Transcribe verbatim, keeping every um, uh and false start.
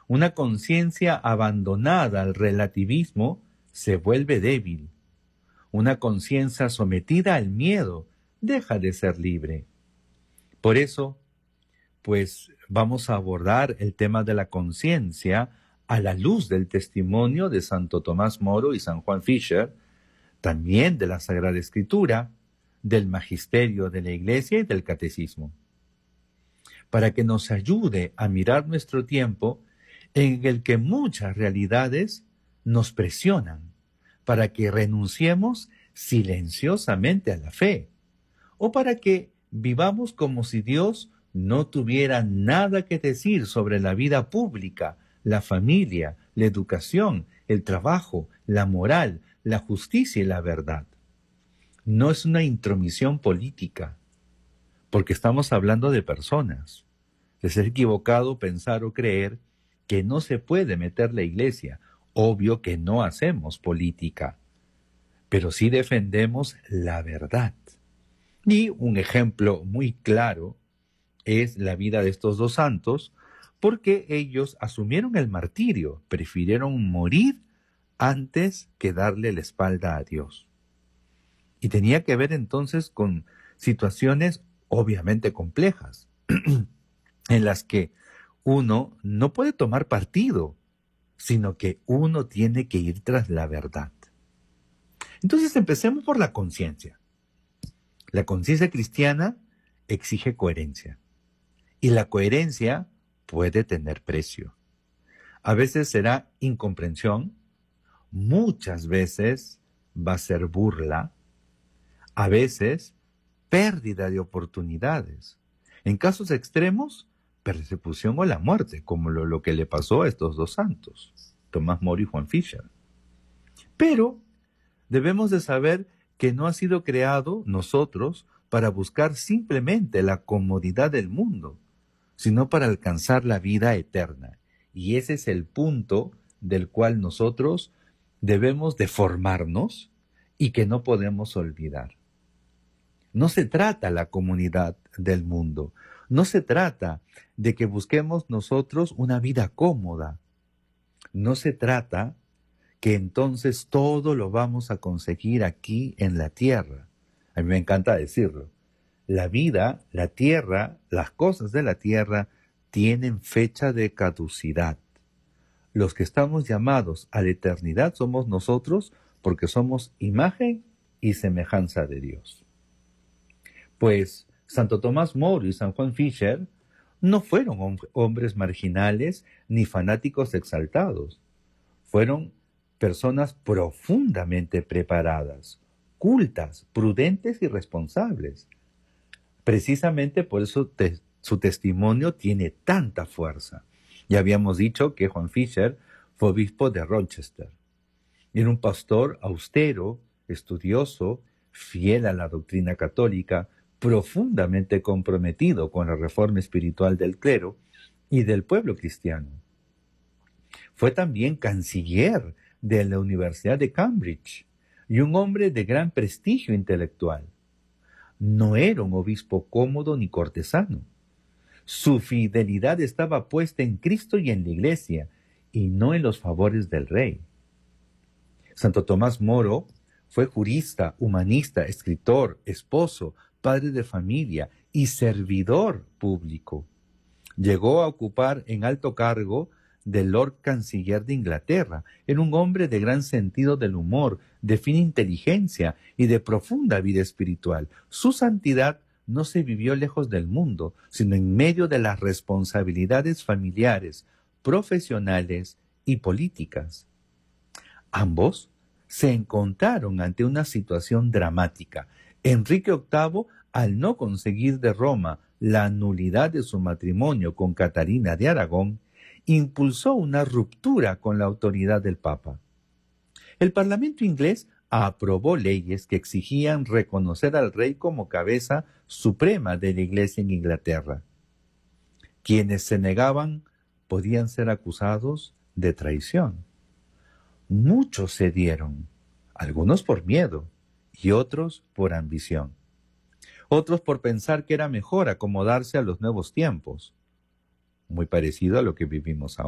Una conciencia abandonada al relativismo se vuelve débil. Una conciencia sometida al miedo deja de ser libre. Por eso, pues vamos a abordar el tema de la conciencia a la luz del testimonio de Santo Tomás Moro y San Juan Fisher, también de la Sagrada Escritura, del magisterio de la Iglesia y del catecismo, para que nos ayude a mirar nuestro tiempo en el que muchas realidades nos presionan, para que renunciemos silenciosamente a la fe, o para que vivamos como si Dios no tuviera nada que decir sobre la vida pública, la familia, la educación, el trabajo, la moral, la justicia y la verdad. No es una intromisión política, porque estamos hablando de personas. Es equivocado pensar o creer que no se puede meter la Iglesia. Obvio que no hacemos política, pero sí defendemos la verdad. Y un ejemplo muy claro es la vida de estos dos santos, porque ellos asumieron el martirio, prefirieron morir antes que darle la espalda a Dios. Y tenía que ver entonces con situaciones obviamente complejas, en las que uno no puede tomar partido, sino que uno tiene que ir tras la verdad. Entonces empecemos por la conciencia. La conciencia cristiana exige coherencia, y la coherencia puede tener precio. A veces será incomprensión, muchas veces va a ser burla, a veces pérdida de oportunidades. En casos extremos, persecución o la muerte, como lo, lo que le pasó a estos dos santos, Tomás Moro y Juan Fisher. Pero debemos de saber que no ha sido creado nosotros para buscar simplemente la comodidad del mundo, sino para alcanzar la vida eterna. Y ese es el punto del cual nosotros debemos de formarnos y que no podemos olvidar. No se trata la comunidad del mundo, no se trata de que busquemos nosotros una vida cómoda, no se trata que entonces todo lo vamos a conseguir aquí en la tierra. A mí me encanta decirlo. La vida, la tierra, las cosas de la tierra tienen fecha de caducidad. Los que estamos llamados a la eternidad somos nosotros porque somos imagen y semejanza de Dios. Pues Santo Tomás Moro y San Juan Fisher no fueron hom- hombres marginales ni fanáticos exaltados. Fueron personas profundamente preparadas, cultas, prudentes y responsables. Precisamente por eso te, su testimonio tiene tanta fuerza. Ya habíamos dicho que Juan Fisher fue obispo de Rochester. Era un pastor austero, estudioso, fiel a la doctrina católica, profundamente comprometido con la reforma espiritual del clero y del pueblo cristiano. Fue también canciller de la Universidad de Cambridge y un hombre de gran prestigio intelectual. No era un obispo cómodo ni cortesano. Su fidelidad estaba puesta en Cristo y en la Iglesia, y no en los favores del rey. Santo Tomás Moro fue jurista, humanista, escritor, esposo, padre de familia y servidor público. Llegó a ocupar en alto cargo del Lord Canciller de Inglaterra. Era un hombre de gran sentido del humor, de fina inteligencia y de profunda vida espiritual. Su santidad no se vivió lejos del mundo, sino en medio de las responsabilidades familiares, profesionales y políticas. Ambos se encontraron ante una situación dramática. Enrique octavo, al no conseguir de Roma la nulidad de su matrimonio con Catalina de Aragón, impulsó una ruptura con la autoridad del Papa. El Parlamento inglés aprobó leyes que exigían reconocer al rey como cabeza suprema de la Iglesia en Inglaterra. Quienes se negaban podían ser acusados de traición. Muchos cedieron, algunos por miedo y otros por ambición. Otros por pensar que era mejor acomodarse a los nuevos tiempos, muy parecido a lo que vivimos ahora.